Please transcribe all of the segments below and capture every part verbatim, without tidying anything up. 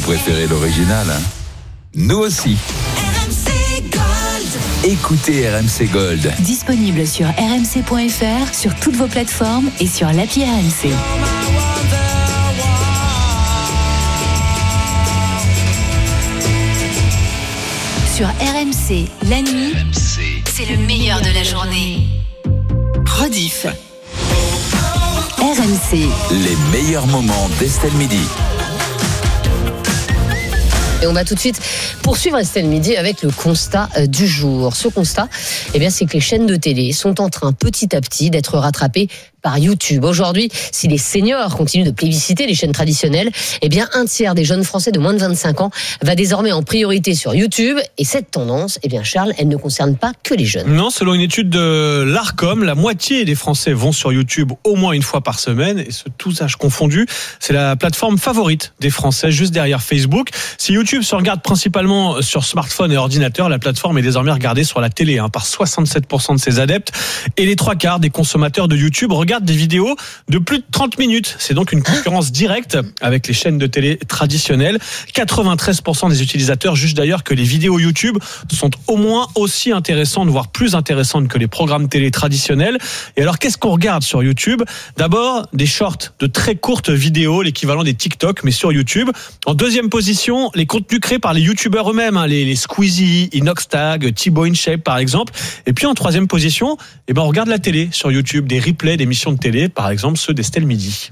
préférez l'original, hein? Nous aussi. R M C Gold. Écoutez R M C Gold. Disponible sur r m c point f r, sur toutes vos plateformes et sur l'appli R M C. Sur R M C, la nuit, R M C. c'est le meilleur de la journée. Rediff. R M C. Les meilleurs moments d'Estelle Midi. Et on va tout de suite poursuivre Estelle Midi avec le constat du jour. Ce constat, eh bien, c'est que les chaînes de télé sont en train petit à petit d'être rattrapées par YouTube. Aujourd'hui, si les seniors continuent de plébisciter les chaînes traditionnelles, eh bien, un tiers des jeunes Français de moins de vingt-cinq ans va désormais en priorité sur YouTube. Et cette tendance, eh bien, Charles, elle ne concerne pas que les jeunes. Non, selon une étude de l'Arcom, la moitié des Français vont sur YouTube au moins une fois par semaine, et ce tous âges confondus. C'est la plateforme favorite des Français, juste derrière Facebook. Si YouTube se regarde principalement sur smartphone et ordinateur, la plateforme est désormais regardée sur la télé hein, par soixante-sept pour cent de ses adeptes. Et les trois quarts des consommateurs de YouTube regardent des vidéos de plus de trente minutes. C'est donc une concurrence directe avec les chaînes de télé traditionnelles. quatre-vingt-treize pour cent des utilisateurs jugent d'ailleurs que les vidéos YouTube sont au moins aussi intéressantes, voire plus intéressantes que les programmes télé traditionnels. Et alors, qu'est-ce qu'on regarde sur YouTube ? D'abord, des shorts, de très courtes vidéos, l'équivalent des TikTok, mais sur YouTube. En deuxième position, les contenus créés par les YouTubeurs eux-mêmes, hein, les, les Squeezie, Inoxtag, Thibaut InShape, par exemple. Et puis, en troisième position, eh ben, on regarde la télé sur YouTube, des replays d'émissions de télé, par exemple ceux d'Estelle Midi.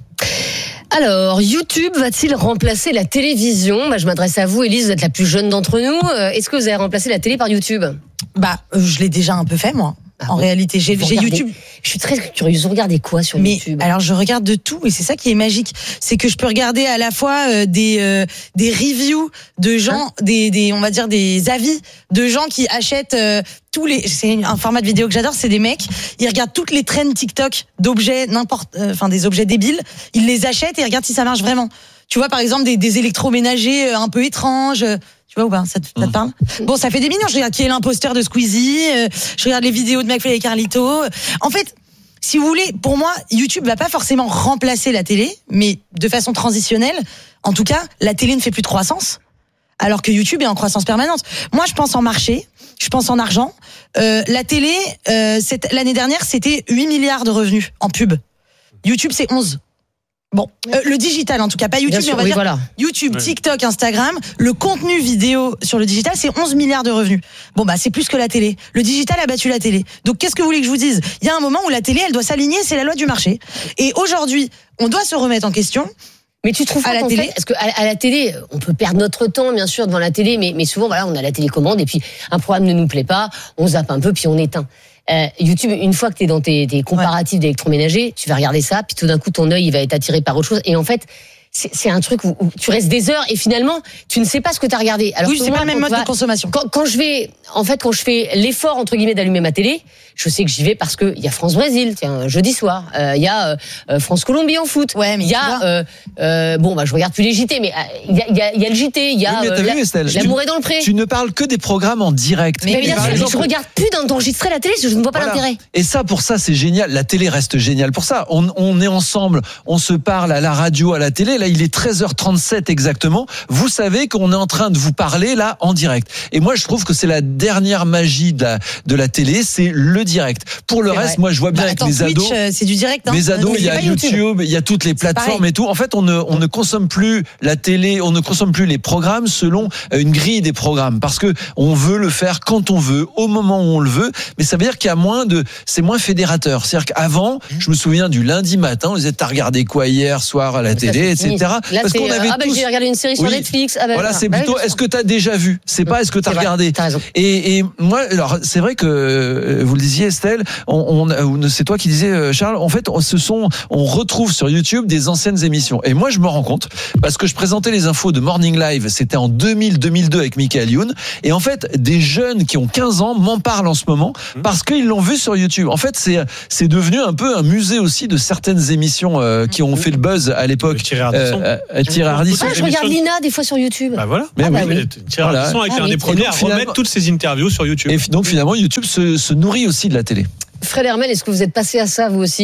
Alors, YouTube va-t-il remplacer la télévision ? Bah, je m'adresse à vous, Élise, vous êtes la plus jeune d'entre nous. Est-ce que vous avez remplacé la télé par YouTube ? Bah, je l'ai déjà un peu fait, moi. Ah en bon réalité, j'ai, j'ai YouTube. Je suis très curieuse. Vous regardez quoi sur Mais YouTube ? alors, je regarde de tout, et c'est ça qui est magique, c'est que je peux regarder à la fois euh, des euh, des reviews de gens, hein des des on va dire des avis de gens qui achètent euh, tous les. C'est un format de vidéo que j'adore. C'est des mecs, ils regardent toutes les trends TikTok d'objets n'importe, enfin euh, des objets débiles. Ils les achètent et ils regardent si ça marche vraiment. Tu vois, par exemple, des, des électroménagers un peu étranges. Tu vois ou pas, ça te, ça te parle ? Bon, ça fait des millions. Je regarde qui est l'imposteur de Squeezie. Euh, je regarde les vidéos de McFly et Carlito. En fait, si vous voulez, pour moi, YouTube va pas forcément remplacer la télé, mais de façon transitionnelle. En tout cas, la télé ne fait plus de croissance, alors que YouTube est en croissance permanente. Moi, je pense en marché, je pense en argent. Euh, la télé, euh, cette, l'année dernière, c'était huit milliards de revenus en pub. YouTube, c'est onze. Bon, euh, le digital en tout cas, pas YouTube, sûr, mais on va oui, dire voilà. YouTube, Oui. TikTok, Instagram, le contenu vidéo sur le digital, c'est onze milliards de revenus. Bon bah c'est plus que la télé. Le digital a battu la télé. Donc qu'est-ce que vous voulez que je vous dise ? Il y a un moment où la télé, elle doit s'aligner, c'est la loi du marché. Et aujourd'hui, on doit se remettre en question. Mais tu trouves À pas la qu'en télé fait, parce qu'à à la télé, on peut perdre notre temps, bien sûr, devant la télé, mais, mais souvent, voilà, on a la télécommande et puis un programme ne nous plaît pas, on zappe un peu puis on éteint. Euh, YouTube, une fois que tu es dans tes, tes comparatifs ouais. d'électroménager, tu vas regarder ça, puis tout d'un coup, ton œil, il va être attiré par autre chose. Et en fait, c'est, c'est un truc où, où tu restes des heures et finalement, tu ne sais pas ce que tu as regardé. Alors oui, c'est moi, pas le même mode va, de consommation. Quand, quand je vais, en fait, quand je fais l'effort, entre guillemets, d'allumer ma télé, je sais que j'y vais parce que il y a France-Brésil, tiens, jeudi soir. Il euh, y a euh, France-Colombie en foot. Ouais, mais il y a, euh, euh, bon, bah, je regarde plus les J T, mais il y a, y a, y a le J T, il y a oui, euh, vu, la, Estelle, L'amour tu, est dans le pré. Tu ne parles que des programmes en direct. Mais, mais bien sûr, exemple, je regarde plus d'enregistrer la télé, parce que je ne vois pas voilà. l'intérêt. Et ça, pour ça, c'est génial. La télé reste géniale pour ça. On, on est ensemble, on se parle à la radio, à la télé. Là, il est treize heures trente-sept exactement. Vous savez qu'on est en train de vous parler là en direct. Et moi, je trouve que c'est la dernière magie de la, de la télé, c'est le direct. Pour le c'est reste, vrai. moi, je vois bien bah, avec attends, mes Twitch, ados. Euh, c'est du direct. Hein. Mes ados, il y a YouTube, YouTube, il y a toutes les plateformes et tout. En fait, on ne, on ne consomme plus la télé, on ne consomme plus les programmes selon une grille des programmes, parce que on veut le faire quand on veut, au moment où on le veut. Mais ça veut dire qu'il y a moins de, c'est moins fédérateur. C'est-à-dire qu'avant, je me souviens du lundi matin, on disait t'as regardé quoi hier soir à la ça, télé, et cetera. Là, parce c'est, qu'on avait ah bah tous... j'ai regardé une série sur oui. Netflix. Ah bah, voilà, c'est bah, plutôt oui, est-ce que t'as déjà vu. C'est pas est-ce que t'as c'est regardé. T'as raison. Et, et moi, alors c'est vrai que vous le disiez, Estelle, on, on, c'est toi qui disais, Charles. En fait, on, ce sont, on retrouve sur YouTube des anciennes émissions. Et moi, je me rends compte parce que je présentais les infos de Morning Live. C'était en deux mille deux mille deux avec Michael Youn. Et en fait, des jeunes qui ont quinze ans m'en parlent en ce moment parce qu'ils l'ont vu sur YouTube. En fait, c'est c'est devenu un peu un musée aussi de certaines émissions euh, qui ont fait le buzz à l'époque. Thierry Ardisson. Euh, euh, Thierry Ardisson. Ah, je regarde Lina des fois sur YouTube. Bah voilà. Mais ah bah oui. oui. Thierry Voilà. Ardisson a été Ah un oui. des premiers donc, à finalement, remettre toutes ses interviews sur YouTube. Et donc finalement, YouTube se, se nourrit aussi de la télé. Fred Hermel, est-ce que vous êtes passé à ça vous aussi ?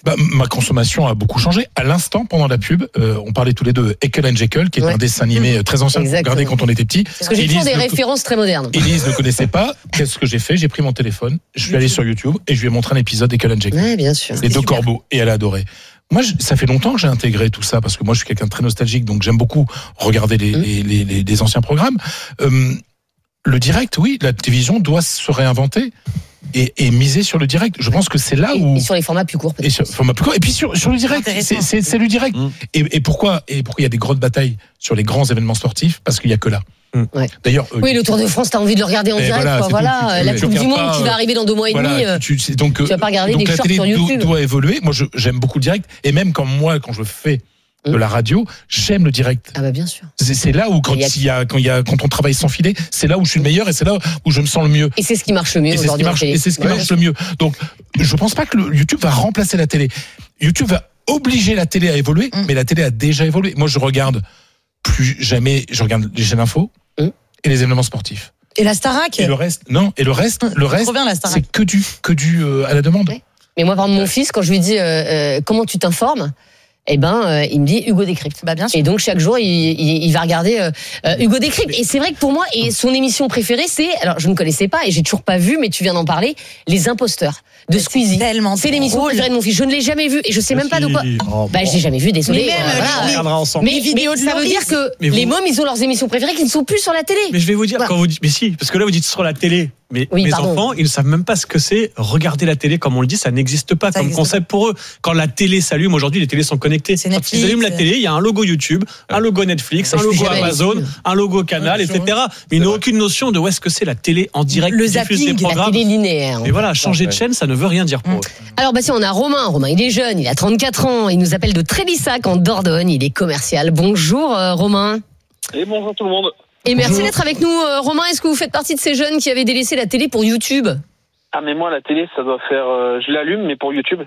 Bah, ma consommation a beaucoup changé. À l'instant, pendant la pub, euh, on parlait tous les deux Ekel and Jekyll, qui est Ouais. un dessin animé très ancien qu'on Exactement. regardait quand on était petit. Parce que j'ai Élise toujours des ne- références très modernes. Élise ne connaissait pas. Qu'est-ce que j'ai fait? J'ai pris mon téléphone, je suis allé sur YouTube et je lui ai montré un épisode d'Ekel and Jekyll. Ouais, bien sûr. Les deux corbeaux, et elle a adoré. Moi, je- ça fait longtemps que j'ai intégré tout ça, parce que moi, je suis quelqu'un de très nostalgique, donc j'aime beaucoup regarder les, Mmh. les, les, les, les anciens programmes. Euh, le direct, oui, la télévision doit se réinventer et, et miser sur le direct. Je pense que c'est là où... Et sur les formats plus courts, Et, peut-être. sur, format plus court. Et puis sur, sur le direct, Intéressant. c'est, c'est, c'est le direct. Mmh. Et, et pourquoi et pourquoi il y a des grosses batailles sur les grands événements sportifs? Parce qu'il y a que là. Mmh. Ouais. D'ailleurs, euh, Oui, le Tour de France, t'as envie de le regarder en Et direct, voilà, quoi. c'est Voilà, tout. Tu- la tu Coupe du regardes Monde pas, qui va euh, arriver dans deux mois et voilà, demi. euh, tu, tu, donc, tu vas pas regarder donc des la shorts télé sur do- YouTube. doit évoluer. Moi, je, j'aime beaucoup le direct. Et même quand moi, quand je fais de Mmh. la radio, j'aime le direct. Ah bah bien sûr. C'est, c'est là où quand Il y a- il y a, quand il y a, quand on travaille sans filet, c'est là où je suis le meilleur et c'est là où je me sens le mieux. Et c'est ce qui marche le mieux Et c'est ce qui aujourd'hui en marche, télé. et c'est ce qui Ouais. marche le mieux. Donc, je pense pas que le YouTube va remplacer la télé. YouTube va obliger la télé à évoluer, Mm. mais la télé a déjà évolué. Moi, je regarde plus jamais, je regarde les chaînes info Mm. et les événements sportifs. Et la Starac Et le reste, non, et le reste, le reste, Trop bien la Starac. c'est que du, que du euh, à la demande. Ouais. Mais moi, par exemple, mon fils, quand je lui dis euh, euh, comment tu t'informes, eh ben, euh, il me dit Hugo Décrypte. Bah bien sûr. Et donc chaque jour, il, il, il va regarder euh, euh, Hugo Décrypte. Et c'est vrai que pour moi, et son émission préférée, c'est, alors je ne connaissais pas et j'ai toujours pas vu, mais tu viens d'en parler, Les Imposteurs de Squeezie. Tellement C'est l'émission drôle. préférée de mon fils. Je ne l'ai jamais vue et je sais même pas de quoi. Oh, Bah, je l'ai jamais vu, désolé. Mais même, Euh, voilà. On regardera ensemble. Mais, les vidéos mais de ça veut Loris. dire que Mais vous- les mômes, ils ont leurs émissions préférées qui ne sont plus sur la télé. Mais je vais vous dire, Voilà. quand vous dites, mais si, parce que là vous dites sur la télé, mais Oui, mes pardon. enfants, ils ne savent même pas ce que c'est regarder la télé, comme on le dit, ça n'existe pas Ça comme existe concept pour eux. Quand la télé s'allume, aujourd'hui les télés sont connectées. C'est Quand Netflix, ils allument la c'est- télé, il y a un logo YouTube, un logo Netflix, Bah, un je suis logo jamais allée Amazon, dessus. un logo Canal, Ouais, et cetera. Mais ils n'ont aucune notion de où est-ce que c'est la télé en direct, Le qui diffuse zapping, des la La programmes. télé linéaire. Et voilà, changer de Ouais. chaîne, ça ne veut rien dire pour eux. Alors, bah, si on a Romain. Romain, il est jeune, il a trente-quatre ans. Il nous appelle de Trélissac en Dordogne. Il est commercial. Bonjour, euh, Romain. Et bonjour tout le monde. Et merci d'être avec nous, euh, Romain. Est-ce que vous faites partie de ces jeunes qui avaient délaissé la télé pour YouTube? Ah mais moi la télé ça doit faire, euh, je l'allume mais pour YouTube.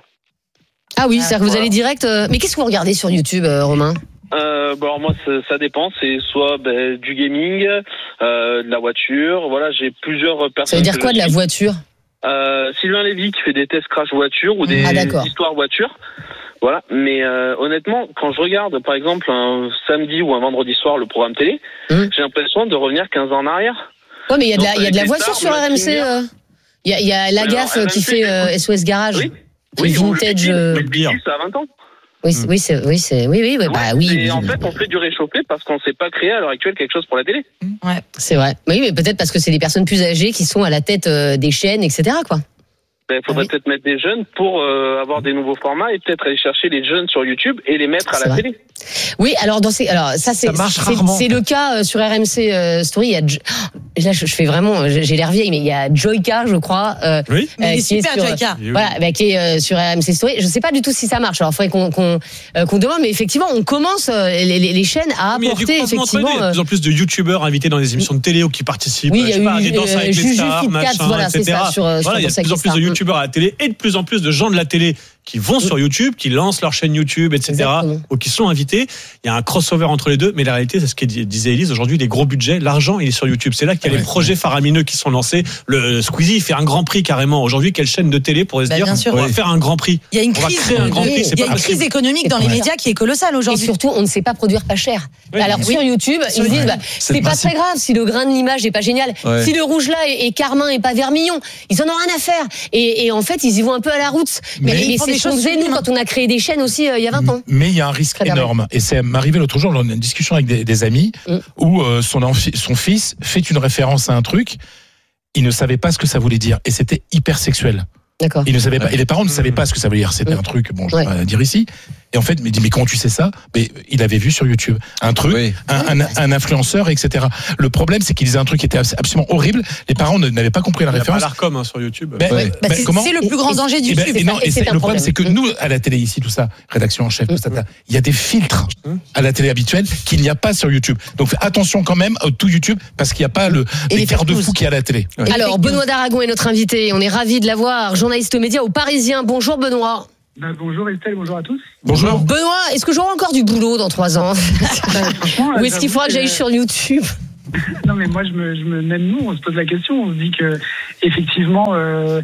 Ah oui, Ah, c'est-à-dire que vous voilà. allez direct. euh, Mais qu'est-ce que vous regardez sur YouTube, euh, Romain? Euh, bon alors moi ça, ça dépend, c'est soit ben, du gaming, euh, de la voiture, voilà j'ai plusieurs personnes. Ça veut dire que quoi je de la suis. voiture? euh, Sylvain Lévy qui fait des tests crash voiture ou des Ah, d'accord. histoires voiture. Voilà, mais euh, honnêtement, quand je regarde par exemple un samedi ou un vendredi soir le programme télé, Hum. j'ai l'impression de revenir quinze ans en arrière. Ouais, mais il y a de la, Donc, il y a de la avec les voiture stars, sur on a R M C. signé. euh. Il y a, il y a la Ouais, gaffe alors, qui R M C, fait euh, S O S Garage. Oui. Qui est Oui, on le vintage. dit, euh, mais le dire. ça a vingt ans. Oui, c'est- oui, c'est, oui, c'est, oui, oui, ouais, bah oui. Et oui, en oui. fait, on fait du réchauffé parce qu'on ne sait pas créer à l'heure actuelle quelque chose pour la télé. C'est vrai. Oui, mais peut-être parce que c'est des personnes plus âgées qui sont à la tête euh, des chaînes, et cetera, quoi. Il faudrait Oui. peut-être mettre des jeunes pour euh, avoir des nouveaux formats et peut-être aller chercher les jeunes sur YouTube et les mettre à C'est la vrai. télé. Oui, alors dans ces, alors ça c'est Ça marche c'est- rarement. c'est le cas euh, sur R M C euh, Story. Il y a Jo- oh, là je, je fais vraiment, j'ai j'ai l'air vieille, mais il y a Joyka, je crois. euh, Oui. Mais il est qui est super, sur- Joyka. Voilà, bah, qui est euh, sur R M C Story. Je sais pas du tout si ça marche. Alors, il faudrait qu'on qu'on euh, qu'on demande, mais effectivement, on commence euh, les, les, les chaînes à Mais il y a du apporter croisement entre les deux. effectivement. Il y a de euh, plus en plus de youtubeurs invités dans des émissions de télé ou qui participent. Oui, euh, il y je a sais pas, eu, des danses euh, avec les Juju, stars, Kit Kat, machin, voilà, c'est et cetera. ça, sur, euh, sur Voilà, il y a de Danse avec plus en les plus de stars. youtubeurs à la télé et de plus en plus de gens de la télé qui vont sur YouTube, qui lancent leur chaîne YouTube, et cetera, Exactement. ou qui sont invités. Il y a un crossover entre les deux, mais la réalité, c'est ce que disait Élise. Aujourd'hui, les gros budgets, l'argent, il est sur YouTube. C'est là qu'il y a Ouais. les projets faramineux qui sont lancés. Le Squeezie, il fait un grand prix carrément. Aujourd'hui, quelle chaîne de télé pourrait se Bah, dire, bien sûr. on va Oui. faire un grand prix? Il y a une On va crise, créer un grand Oui, prix, c'est il y a pas une possible. crise économique dans les Ouais. médias qui est colossale Et aujourd'hui. surtout, on ne sait pas produire pas cher. Oui. Alors sur YouTube, ils se disent, bah, C'est c'est le pas principe. très grave si le grain de l'image est pas génial, Ouais. si le rouge là est, est carmin et pas vermillon, ils en ont rien à faire. Et, et en fait, ils y vont un peu à la route. Mais, Mais mais ils font c'est des ce qu'on choses faisait nous sublimes. quand on a créé des chaînes aussi euh, il y a vingt ans. Mais il y a un risque Très bien. énorme. Et c'est m'arrivé l'autre jour, on a une discussion avec des, des amis Mm. où euh, son, enfi- son fils fait une référence à un truc. Il ne savait pas ce que ça voulait dire. Et c'était hyper sexuel. D'accord. Il ne savait pas. Et les parents ne savaient pas ce que ça voulait dire. C'était Mm. un truc, bon, je ne vais Ouais. pas dire ici. Et en fait, il me dit, mais comment tu sais ça? Mais il avait vu sur YouTube un truc, Oui. un, un, un influenceur, et cetera. Le problème, c'est qu'il disait un truc qui était abs- absolument horrible. Les parents ne- n'avaient pas compris la Il n'y a pas référence. l'Arcom hein, sur YouTube. Ben, Ouais. Bah, ben, c'est comment c'est le plus grand Et- danger de Eh ben, YouTube. et non, et et c'est c'est- un le problème, problème. c'est que Mm. nous, à la télé ici, tout ça, rédaction en chef, tout ça, Mm. il y a des filtres Mm. à la télé habituelle qu'il n'y a pas sur YouTube. Donc attention quand même à tout YouTube parce qu'il n'y a pas le Et les les de fake fou qu'il y a à la télé. Ouais. Alors Benoît d'Aragon est notre invité. On est ravi de l'avoir, journaliste média au Parisien. Bonjour Benoît. Ben, bonjour Estelle, bonjour à tous. Bonjour. Benoît, est-ce que j'aurai encore du boulot dans trois ans? Ben, franchement, Ou est-ce qu'il faudra que j'aille sur YouTube? Non mais moi je me, je me même nous on se pose la question, on se dit que effectivement euh,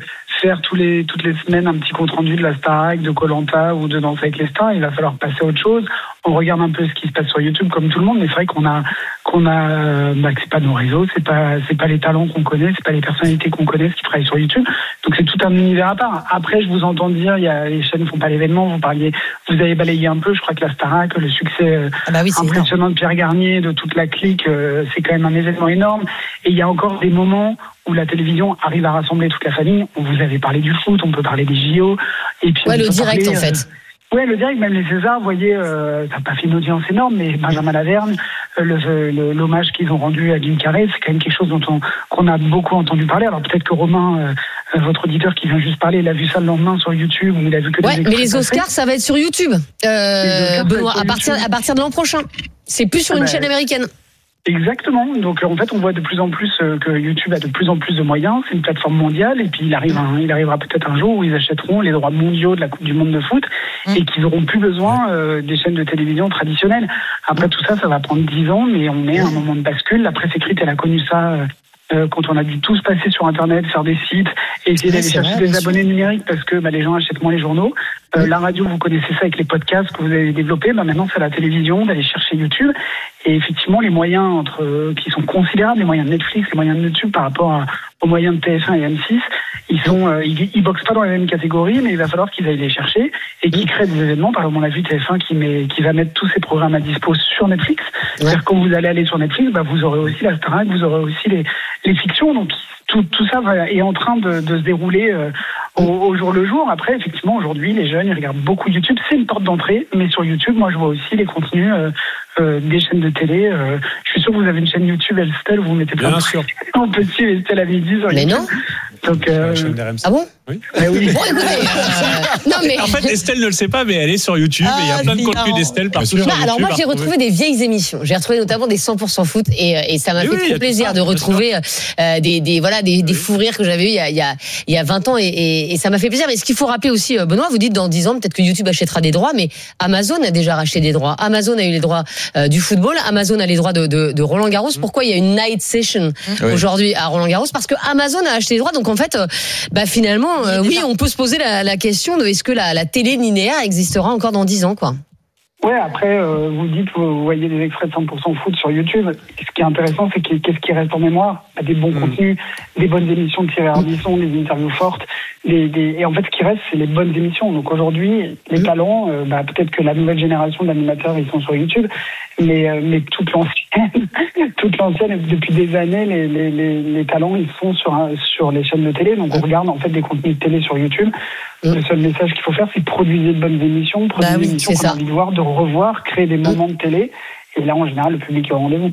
faire tous les, toutes les semaines un petit compte-rendu de la Starac, de Koh-Lanta ou de Danse avec les stars. Il va falloir passer à autre chose. On regarde un peu ce qui se passe sur YouTube comme tout le monde, mais c'est vrai qu'on a, qu'on a, bah, que c'est pas nos réseaux, c'est pas, c'est pas les talents qu'on connaît, c'est pas les personnalités qu'on connaît qui travaillent sur YouTube. Donc c'est tout un univers à part. Après, je vous entends dire, il y a, les chaînes font pas l'événement. Vous parliez, vous avez balayé un peu. Je crois que la Starac, le succès euh, Ah bah oui, c'est impressionnant de Pierre Garnier, de toute la clique, euh, c'est quand même un événement énorme. Et il y a encore des moments où la télévision arrive à rassembler toute la famille. Vous avez parlé du foot, on peut parler des J O. Et puis Ouais, on le peut direct, parler, en fait. Euh, Ouais, le direct, même les Césars, vous voyez, euh, ça n'a pas fait une audience énorme, mais Benjamin Laverne, euh, le, le, l'hommage qu'ils ont rendu à Jim Carrey, c'est quand même quelque chose dont on, qu'on a beaucoup entendu parler. Alors peut-être que Romain, euh, votre auditeur qui vient juste parler, il a vu ça le lendemain sur YouTube, ou il a vu que Ouais, des mais les extraits Oscars, ça va être sur YouTube. Euh, Benoît, à partir, à partir de l'an prochain. C'est plus sur Ah une bah, chaîne américaine. Exactement. Donc en fait, on voit de plus en plus euh, que YouTube a de plus en plus de moyens. C'est une plateforme mondiale, et puis il arrive, un, il arrivera peut-être un jour où ils achèteront les droits mondiaux de la Coupe du Monde de foot Mmh. et qu'ils n'auront plus besoin euh, des chaînes de télévision traditionnelles. Après tout ça, ça va prendre dix ans, mais on est à un moment de bascule. La presse écrite, elle a connu ça. Euh, Euh, quand on a dû tous passer sur Internet, faire des sites, et essayer Ouais, d'aller c'est chercher vrai, des bien abonnés numériques parce que bah, les gens achètent moins les journaux. Euh, la radio, vous connaissez ça avec les podcasts que vous avez développés. Bah, maintenant, c'est la télévision, d'aller chercher YouTube. Et effectivement, les moyens entre euh, qui sont considérables, les moyens de Netflix, les moyens de YouTube par rapport à, aux moyens de T F un et M six, ils sont, euh, ils, ils boxent pas dans la même catégorie, mais il va falloir qu'ils aillent les chercher et qu'ils créent des événements. Par exemple, on a vu T F un qui met, qui va mettre tous ses programmes à dispo sur Netflix. Ouais. C'est-à-dire quand vous allez aller sur Netflix, bah, vous aurez aussi la Starac, vous aurez aussi les, les fictions. Donc tout, tout ça va, est en train de, de se dérouler euh, au, au jour le jour. Après, effectivement, aujourd'hui, les jeunes, ils regardent beaucoup YouTube. C'est une porte d'entrée, mais sur YouTube, moi, je vois aussi les contenus euh, euh, des chaînes de télé. Euh, je suis sûr que vous avez une chaîne YouTube, Estelle, où vous mettez plein Bien de sûr. On peut suivre Estelle à midi sur Mais YouTube. non. Donc, euh, La chaîne d'R M C. Ah bon? Oui. mais oui. Bon, écoutez, euh, non mais. En fait, Estelle ne le sait pas, mais elle est sur YouTube et il y a Ah, plein de c'est contenus marrant. d'Estelle partout Bien sur sûr. YouTube. Bah, alors moi à j'ai retrouver. retrouvé des vieilles émissions. J'ai retrouvé notamment des cent pour cent foot et, et ça m'a Mais fait oui, il y trop a tout plaisir ça, de bien retrouver euh, des, des voilà des, des fous rires que j'avais eu il y a il y a il y a vingt ans et, et, et ça m'a fait plaisir. Mais ce qu'il faut rappeler aussi, Benoît, vous dites dans dix ans peut-être que YouTube achètera des droits, mais Amazon a déjà racheté des droits. Amazon a eu les droits euh, du football, Amazon a les droits de, de, de Roland Garros. Pourquoi il y a une night session Oui. aujourd'hui à Roland Garros? Parce que Amazon a acheté les droits. Donc en fait, euh, bah finalement, euh, oui, on peut se poser la, la question de est-ce que la, la télé linéaire existera encore dans dix ans, quoi. Ouais, après, euh, vous dites, vous voyez des extraits de cent pour cent foot sur YouTube. Ce qui est intéressant, c'est que- qu'est-ce qui reste en mémoire? Bah, des bons contenus, des bonnes émissions de Thierry Ardisson, des interviews fortes. Des, des... Et en fait, ce qui reste, c'est les bonnes émissions. Donc aujourd'hui, les talents, euh, bah, peut-être que la nouvelle génération d'animateurs, ils sont sur YouTube, mais, euh, mais toute l'ancienne, toute l'ancienne, depuis des années, les, les, les, les talents, ils sont sur, un- sur les chaînes de télé. Donc on regarde en fait des contenus de télé sur YouTube. Le seul message qu'il faut faire, c'est produire de bonnes émissions, produire Bah oui, des émissions c'est qu'on a ça. envie de voir, de revoir, créer des moments de télé. Et là, en général, le public est au rendez-vous.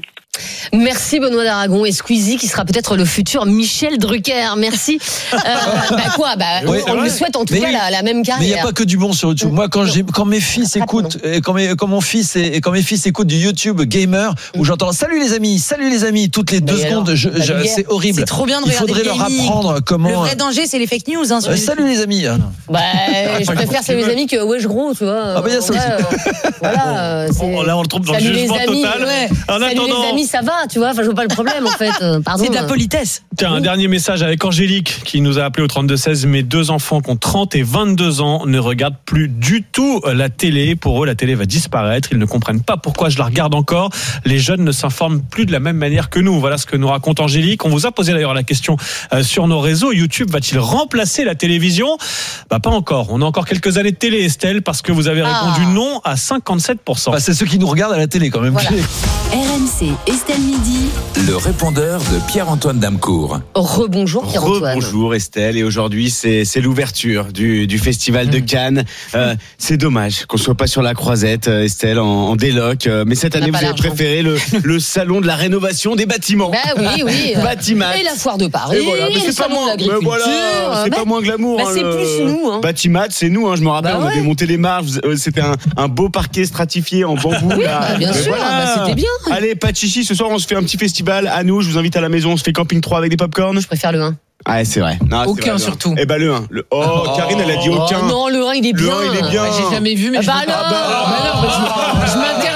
Merci Benoît d'Aragon et Squeezie qui sera peut-être le futur Michel Drucker. Merci. Euh, bah quoi bah, Oui, on, on ouais. lui souhaite en tout Mais cas oui. la, la même Mais il n'y a carrière. pas que du bon sur YouTube. Moi, quand j'ai, quand mes fils écoutent, et quand, mes, quand mon fils et, et quand mes fils écoutent du YouTube gamer, où j'entends salut les amis, salut les amis, toutes les deux Mais secondes, alors, je, la je- vulgaire. c'est horrible. C'est trop bien de Il regarder faudrait le leur gaming. apprendre Le comment. vrai danger, c'est les fake news. Hein, sur Euh, YouTube. salut les amis. Bah, je préfère salut les amis que wesh gros, tu vois. Ah bah, il y a ça En vrai, aussi. euh, voilà, euh, c'est- Oh, là, on le trompe dans le Salut les jugement amis, total. ouais. En Salut attendant, les amis, ça va, tu vois. Enfin, je vois pas le problème en fait. Euh, Pardon. C'est de la politesse. tiens, un dernier message avec Angélique qui nous a appelé au trente-deux seize. Mes deux enfants qui ont trente et vingt-deux ans ne regardent plus du tout la télé. Pour eux, la télé va disparaître. Ils ne comprennent pas pourquoi je la regarde encore. Les jeunes ne s'informent plus de la même manière que nous. Voilà ce que nous raconte Angélique. On vous a posé d'ailleurs la question euh, sur nos réseaux. YouTube va-t-il remplacer la télévision? Bah pas encore. On a encore quelques années de télé, Estelle, parce que vous avez Ah. répondu non à cinquante-sept pour cent. Bah, c'est ceux qui nous regardent à la télé quand même. Voilà. R M C, Estelle Midi. Le répondeur de Pierre-Antoine Damecourt. Rebonjour Pierre-Antoine. Bonjour Estelle, et aujourd'hui c'est c'est l'ouverture du du festival de Cannes. Euh, c'est dommage qu'on soit pas sur la Croisette, euh, Estelle, en, en déloc. euh, mais cette On n'a année pas vous avez l'argent. préféré le le salon de la rénovation des bâtiments. Bah oui, oui. Batimat. Et la foire de Paris. Et voilà, mais et le c'est pas salon de moins, mais l'agriculture. voilà, c'est Bah, pas moins glamour. bah, hein, c'est le- plus nous, hein. Batimat, c'est nous. Hein, je me rappelle, Bah on avait ouais. monté les marches. euh, C'était un, un beau parquet stratifié en bambou. Oui, là. bah, bien Et sûr, bah, c'était bien. Allez, pas de chichi. Ce soir, on se fait un petit festival. À nous, je vous invite à la maison. On se fait camping trois avec des popcorn. Je préfère le un. Ah, c'est vrai. Non, c'est Aucun, vrai, le un. surtout. Eh ben le un. Le... Oh, Karine, elle a dit aucun. Oh non, le un il est Le bien. un, il est bien. J'ai jamais vu, mais Ah je bah veux pas. alors. Ah bah non, mais je- je m'interdis une horreur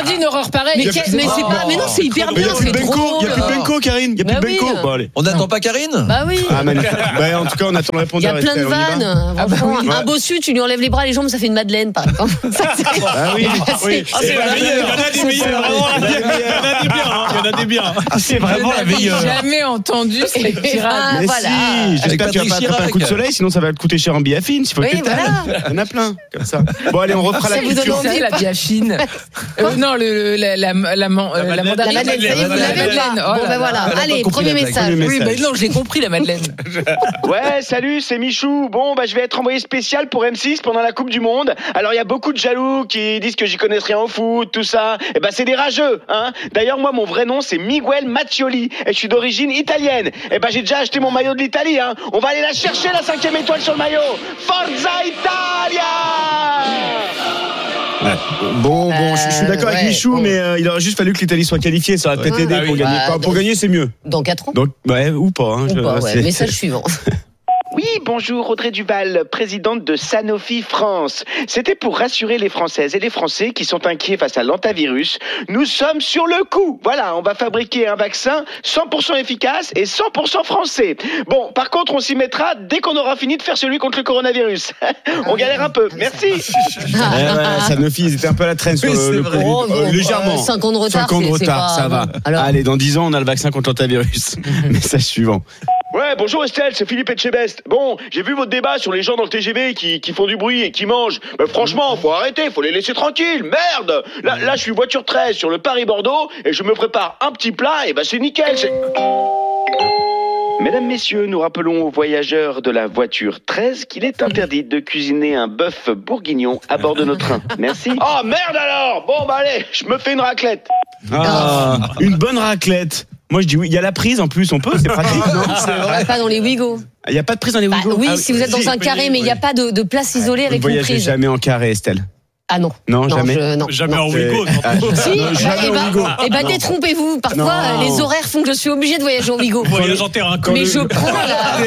encore pareil. Mais, quel- mais c'est pas, mais non, c'est hyper Mais il bien, n'y a plus c'est de Benko, drôle. il n'y a plus de Benko, Karine. Il n'y a plus Bah de oui. Benko. Bon, allez. On n'attend pas Karine? Bah oui. Ah, magnifique. Bah, en tout cas, on attend le Il y répondeur. a plein de Estelle, on y va. vannes. Ah, bah Franchement, oui. un Ouais. bossu, tu lui enlèves les bras, les jambes, ça fait une madeleine, par exemple. Ça, c'est- Ah oui, oui. Ah, c'est la meilleure. Il y en a des meilleurs. Vraiment, il y en a des biens. hein. Il y en a des biens. Ah, c'est vraiment la meilleure. J'ai jamais entendu cette tirade. Ah, Mais voilà. si, j'espère que tu vas Patrick pas attraper un coup de Chirac. soleil, sinon ça va te coûter cher en biafine. S'il faut Oui, que t'étales. voilà. Il y en a plein, comme ça. Bon, allez, on refera Ça la vous donne culture. envie. C'est la biafine. Euh, non, le, le- la, la, la, man- euh, la La mandarine. La madeleine, ça y est, vous La l'avez madeleine. pas. Oh Bon, là ben là. voilà. Elle a Allez, pas compris premier la blague. message. Premier Oui, message. bah non, j'ai compris la madeleine. Ouais, salut, c'est Michou. Bon, bah, je vais être envoyé spécial pour M six pendant la Coupe du Monde. Alors, il y a beaucoup de jaloux qui disent que j'y connais rien au foot, tout ça. Eh ben, c'est des rageux, hein. D'ailleurs, moi, mon vrai nom, c'est Miguel Maccioli. Et je suis d'origine italienne. Eh ben, j'ai déjà acheté mon maillot de l'Italie, hein. On va aller la chercher, la cinquième étoile sur le maillot. Forza Italia! Bon, bon, je, je suis d'accord Euh, avec ouais, Michou, bon. mais euh, il aurait juste fallu que l'Italie soit qualifiée. Ça aurait peut-être Ouais. aidé Ah pour oui. gagner. Bah, Pour, pour donc- gagner, c'est mieux. Dans quatre ans. Donc, ouais, ou pas. Hein, Ou je- pas, ouais. c'est- Message suivant. Oui, bonjour, Audrey Duval, présidente de Sanofi France. C'était pour rassurer les Françaises et les Français qui sont inquiets face à l'antavirus. Nous sommes sur le coup. Voilà, on va fabriquer un vaccin cent pour cent efficace et cent pour cent français. Bon, par contre, on s'y mettra dès qu'on aura fini de faire celui contre le coronavirus. On galère un peu. Merci. Eh ouais, Sanofi, ils étaient un peu à la traîne sur Oui, le, c'est le vrai. Covid. Oh, bon, Euh, légèrement. euh, cinq ans de retard, cinq ans de c'est- c'est retard, pas- ça va. Alors Allez, dans dix ans, on a le vaccin contre l'antavirus. Message suivant. Ouais, bonjour Estelle, c'est Philippe Etchebest. Bon, j'ai vu votre débat sur les gens dans le T G V qui, qui font du bruit et qui mangent. Mais franchement, faut arrêter, faut les laisser tranquilles. Merde. Là, là, je suis voiture treize sur le Paris-Bordeaux et je me prépare un petit plat et bah c'est nickel. c'est- Mesdames, messieurs, nous rappelons aux voyageurs de la voiture treize qu'il est interdit de cuisiner un bœuf bourguignon à bord de nos trains. Merci. Oh merde alors. Bon bah allez, je me fais une raclette. Ah, une bonne raclette. Moi, je dis oui. Il y a la prise en plus, on peut, c'est pratique, non? Ah, pas dans les Ouigo. Il n'y a pas de prise dans les Bah, Ouigo. oui, Ah, si vous êtes dans si. un carré, mais il n'y a pas de, de place isolée Vous avec ne une voyagez prise. jamais en carré, Estelle. Ah non. Non, jamais. je- non, Jamais non. en Ouigo. Ah, Si, non, jamais eh en ben, Ouigo. eh ben, Non. détrompez-vous. Parfois, Non. euh, les horaires font que je suis obligée de voyager en Ouigo. Voyage en terrain. Quand Mais le- je prends la.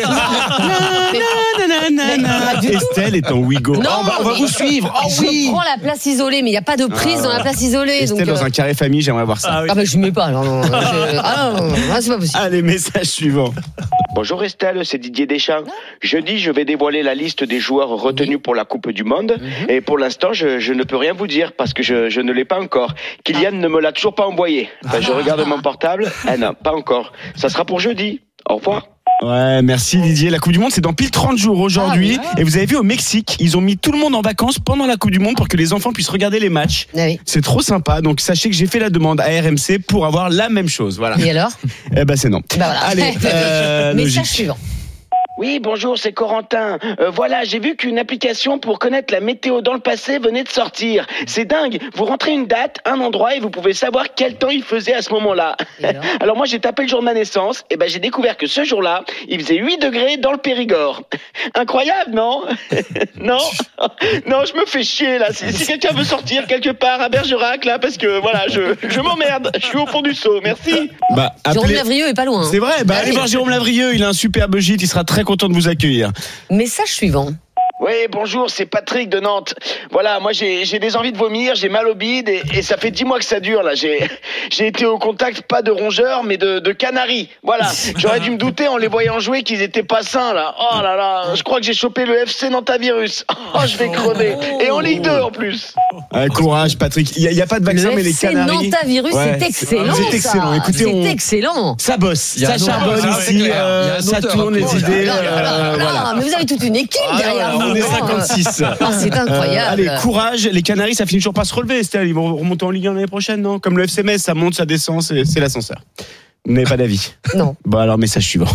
Pas du tout. Estelle est en Ouigo. Non, Ah, on va, on va mais vous suivre. Oh, je oui. prends la place isolée, mais il n'y a pas de prise Ah. dans la place isolée. Estelle donc, dans euh, un carré famille, j'aimerais voir ça. Ah oui. Ah, bah, je ne mets pas. Non, non, je- Ah, non, non, non, c'est pas possible. Allez, message suivant. Bonjour Estelle, c'est Didier Deschamps. Jeudi, je vais dévoiler la liste des joueurs retenus pour la Coupe du Monde. Et pour l'instant, je, je ne peux rien vous dire parce que je, je ne l'ai pas encore. Kylian ne me l'a toujours pas envoyé. Enfin, je regarde mon portable. Ah non, pas encore. Ça sera pour jeudi. Au revoir. Ouais, merci Didier. La Coupe du Monde, c'est dans pile trente jours aujourd'hui. Ah Et vous avez vu au Mexique, ils ont mis tout le monde en vacances pendant la Coupe du Monde pour que les enfants puissent regarder les matchs. Ah oui. C'est trop sympa. Donc sachez que j'ai fait la demande à R M C pour avoir la même chose. Voilà. Et alors Eh ben c'est non. Bah voilà. Allez, euh, Message logique. suivant. Oui, bonjour, c'est Corentin. Euh, voilà, j'ai vu qu'une application pour connaître la météo dans le passé venait de sortir. C'est dingue. Vous rentrez une date, un endroit et vous pouvez savoir quel temps il faisait à ce moment-là. Et alors Alors moi, j'ai tapé le jour de ma naissance et ben j'ai découvert que ce jour-là, il faisait huit degrés dans le Périgord. Incroyable, non? Non? Non, je me fais chier là. Si, si quelqu'un veut sortir quelque part à Bergerac là, parce que voilà, je, je m'emmerde. Je suis au fond du seau. Merci. Bah, Jérôme appelez- Lavrieux est pas loin. hein. C'est vrai. Bah, Ah allez oui. voir Jérôme Lavrieux. Il a un superbe gîte. Il sera très content de vous accueillir. Message suivant. Oui, bonjour, c'est Patrick de Nantes. Voilà, moi j'ai j'ai des envies de vomir, j'ai mal au bide et, et ça fait dix mois que ça dure là. J'ai j'ai été au contact pas de rongeurs mais de, de canaris. Voilà, j'aurais dû me douter en les voyant jouer qu'ils étaient pas sains là. Oh là là, je crois que j'ai chopé le F C Nantavirus. Oh, je vais crever. Et en Ligue deux en plus. Ouais, courage, Patrick. Il n'y a, a pas de vaccin, Le mais les F C Canaries. Nantavirus, Ouais, c'est excellent. C'est excellent. ça. Écoutez, c'est on- excellent. ça bosse, Il y a ça un auteur. charbonne Ah, c'est ici, clair. euh, Il y a un ça auteur. tourne les Oh là idées. Non, non, non, euh, non, voilà. mais vous avez toute une équipe Ah, derrière voilà, vous. on est cinquante-six. Ah, c'est incroyable. Euh, allez, courage. Les Canaries, ça finit toujours pas se relever, Estelle. Ils vont remonter en Ligue un l'année prochaine, non? Comme le F C Metz, ça monte, ça descend, c'est c'est l'ascenseur. Vous n'avez pas d'avis? Non. Bon, alors, message suivant.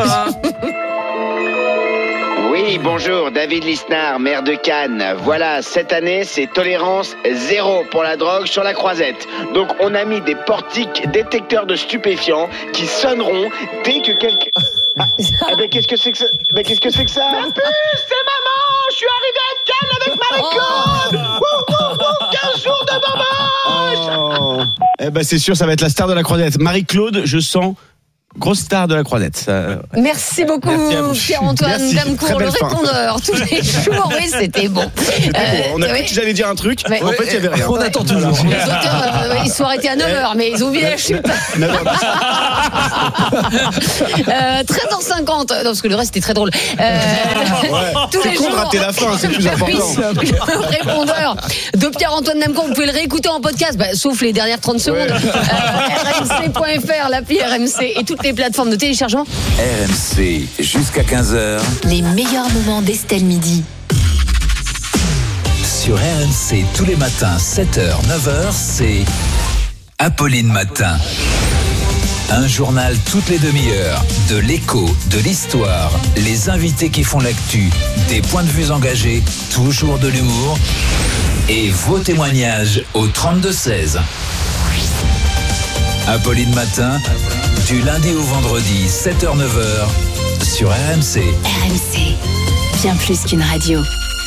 Oui, bonjour, David Lisnard, maire de Cannes. Voilà, cette année, c'est tolérance zéro pour la drogue sur la Croisette. Donc, on a mis des portiques détecteurs de stupéfiants qui sonneront dès que quelqu'un... Ah, ah, mais qu'est-ce que c'est que ça? Mais qu'est-ce que c'est que ça? Ma puce, c'est maman! Je suis arrivé à Cannes avec Marie-Claude! Wouh, wouh, wouh, quinze jours de maman! Oh. Eh ben, c'est sûr, ça va être la star de la Croisette. Marie-Claude, je sens grosse star de la Croisette. Ça... Merci beaucoup, Merci Pierre-Antoine Damcourt, le fin. répondeur tous les jours. Oui, c'était bon. C'était Euh, bon. On a oui. cru que j'allais dire un truc, Ouais. en fait, il n'y avait rien. On attend toujours. Les auteurs, euh, ils sont arrêtés à neuf heures, mais ils ont oublié la chute. Non, non, Euh, treize heures cinquante, non, parce que le reste était très drôle. Euh, tous c'est les con de jours. rater la fin, c'est le plus important. Oui, le répondeur de Pierre-Antoine Damcourt, vous pouvez le réécouter en podcast, bah, sauf les dernières trente secondes. Euh, R M C point F R, l'appli R M C et toutes les plateformes de téléchargement. R M C jusqu'à quinze heures Les meilleurs moments d'Estelle Midi. sur R M C tous les matins sept heures neuf heures, c'est Apolline Matin. Un journal toutes les demi-heures, de l'écho, de l'histoire, les invités qui font l'actu, des points de vue engagés, toujours de l'humour et vos témoignages au trente-deux seize. Apolline Matin, du lundi au vendredi sept heures neuf heures sur R M C. R M C, bien plus qu'une radio.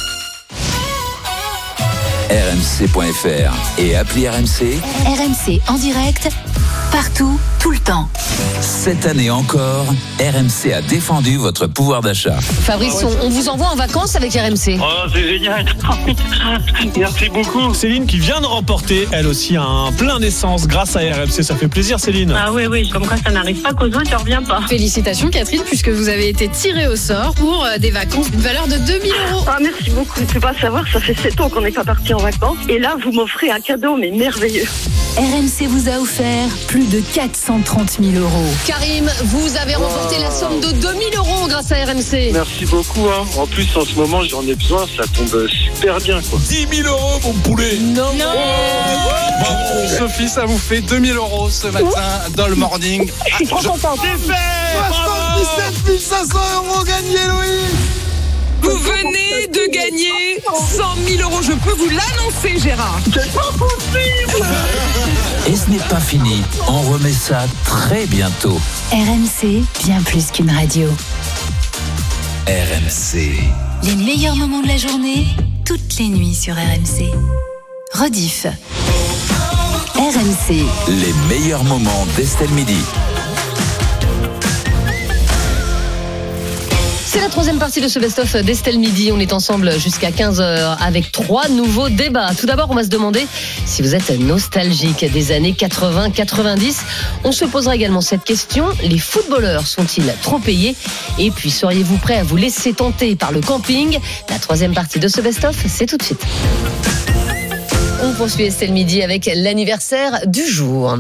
R M C point F R et appli R M C. R M C en direct, partout, tout le temps. Cette année encore, R M C a défendu votre pouvoir d'achat. Fabrice, on, on vous envoie en vacances avec R M C. Oh, c'est génial. Merci beaucoup. Céline qui vient de remporter, elle aussi, un plein d'essence grâce à R M C. Ça fait plaisir, Céline. Ah oui, oui, comme quoi ça n'arrive pas qu'aux autres, je reviens pas. Félicitations Catherine, puisque vous avez été tirée au sort pour euh, des vacances d'une valeur de deux mille euros. Ah, merci beaucoup. Tu peux pas savoir, ça fait sept ans qu'on n'est pas partis en vacances. Et là, vous m'offrez un cadeau, mais merveilleux. R M C vous a offert plus de quatre cent trente mille euros. Karim, vous avez remporté la somme de deux mille euros grâce à R M C. Merci beaucoup. Hein. En plus, en ce moment, j'en ai besoin. Ça tombe super bien, quoi. dix mille euros, mon poulet. Non. non. Bon, Sophie, ça vous fait deux mille euros ce matin dans le morning. Je suis trop content. C'est fait. soixante-dix-sept mille cinq cents euros gagnés, Louis. Vous venez de gagner cent mille euros, je peux vous l'annoncer Gérard. C'est pas possible. Et ce n'est pas fini, on remet ça très bientôt. R M C, bien plus qu'une radio. R M C. Les meilleurs moments de la journée, toutes les nuits sur R M C. Rediff. R M C. Les meilleurs moments d'Estelle Midi. C'est la troisième partie de ce best-of d'Estelle Midi. On est ensemble jusqu'à quinze heures avec trois nouveaux débats. Tout d'abord, on va se demander si vous êtes nostalgique des années quatre-vingts quatre-vingt-dix. On se posera également cette question. Les footballeurs sont-ils trop payés? Et puis, seriez-vous prêt à vous laisser tenter par le camping? La troisième partie de ce best-of, c'est tout de suite. On poursuit Estelle Midi avec l'anniversaire du jour.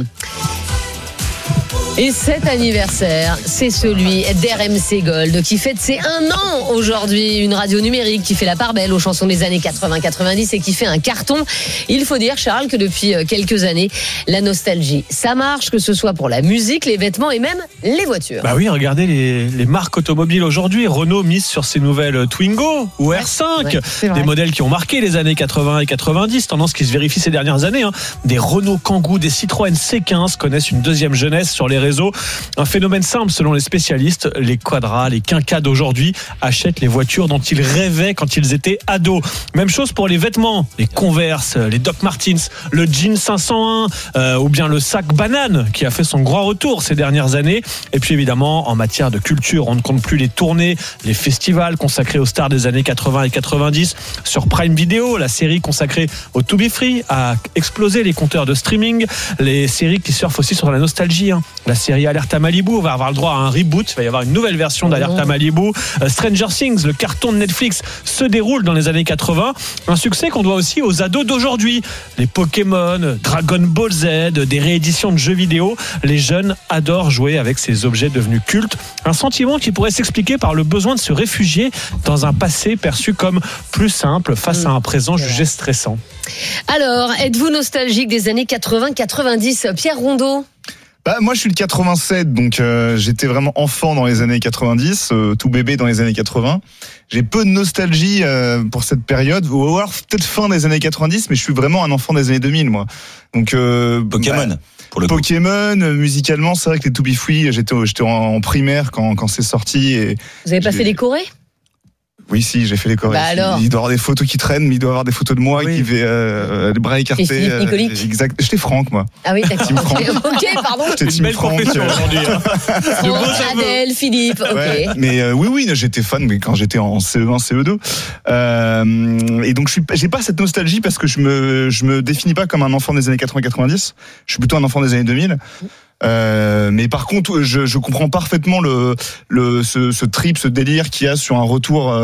Et cet anniversaire, c'est celui d'R M C Gold qui fête ses un an aujourd'hui. Une radio numérique qui fait la part belle aux chansons des années quatre-vingts quatre-vingt-dix et qui fait un carton. Il faut dire, Charles, que depuis quelques années, la nostalgie, ça marche, que ce soit pour la musique, les vêtements et même les voitures. Bah oui, regardez les, les marques automobiles aujourd'hui. Renault mise sur ses nouvelles Twingo ou R cinq. Ouais, des modèles qui ont marqué les années quatre-vingts et quatre-vingt-dix. Tendance qui se vérifie ces dernières années. Hein. Des Renault Kangoo, des Citroën C quinze connaissent une deuxième jeunesse sur les réseaux. Un phénomène simple selon les spécialistes. Les quadras, les quinquas d'aujourd'hui achètent les voitures dont ils rêvaient quand ils étaient ados. Même chose pour les vêtements. Les Converse, les Doc Martens, le jean cinq cent un euh, ou bien le sac banane qui a fait son grand retour ces dernières années. Et puis évidemment, en matière de culture, on ne compte plus les tournées, les festivals consacrés aux stars des années quatre-vingts et quatre-vingt-dix. Sur Prime Video, la série consacrée au To Be Free a explosé les compteurs de streaming. Les séries qui surfent aussi sur la nostalgie. Hein. La série Alerte à Malibu, on va avoir le droit à un reboot. Il va y avoir une nouvelle version d'Alerte à Malibu. Euh, Stranger Things, le carton de Netflix, se déroule dans les années quatre-vingts. Un succès qu'on doit aussi aux ados d'aujourd'hui. Les Pokémon, Dragon Ball Z, des rééditions de jeux vidéo. Les jeunes adorent jouer avec ces objets devenus cultes. Un sentiment qui pourrait s'expliquer par le besoin de se réfugier dans un passé perçu comme plus simple face à un présent jugé stressant. Alors, êtes-vous nostalgique des années quatre-vingts quatre-vingt-dix? Pierre Rondeau? Bah, moi, je suis de quatre-vingt-sept, donc euh, j'étais vraiment enfant dans les années quatre-vingt-dix, euh, tout bébé dans les années quatre-vingts. J'ai peu de nostalgie euh, pour cette période, ou alors peut-être fin des années quatre-vingt-dix, mais je suis vraiment un enfant des années deux mille, moi. Donc euh, Pokémon. Bah, pour le Pokémon, coup. Musicalement, c'est vrai que les To Be Free, j'étais, j'étais en, en primaire quand, quand c'est sorti. Et vous avez pas fait les Corées? Oui, si, j'ai fait les chorés. Bah alors. Il doit y avoir des photos qui traînent, mais il doit y avoir des photos de moi qui fait euh, les bras écartés. Et Philippe euh, Nicolic. Exact. J'étais Franck, moi. Ah oui, d'accord. Team Franck. Ok, pardon. J'étais Une Team belle Franck. profession euh, aujourd'hui. hein. De beaux Franck, aveux. Adèle, Philippe, ok. Ouais, mais euh, oui, oui, j'étais fan, mais quand j'étais en C E un, C E deux. Euh, et donc, je suis, j'ai pas cette nostalgie parce que je me, je me définis pas comme un enfant des années quatre-vingts quatre-vingt-dix. Je suis plutôt un enfant des années deux mille. Euh, mais par contre, je, je comprends parfaitement le, le, ce, ce trip, ce délire qu'il y a sur un retour. Euh,